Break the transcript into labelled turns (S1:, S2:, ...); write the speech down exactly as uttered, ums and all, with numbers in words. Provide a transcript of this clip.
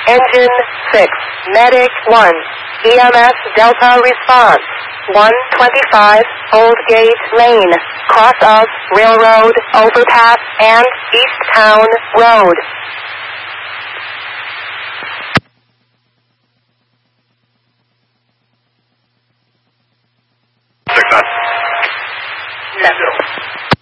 S1: Engine six, Medic one, E M S Delta response, one twenty-five, Old Gate Lane, cross of Railroad Overpass and East Town Road.
S2: Six nine.
S1: Seven.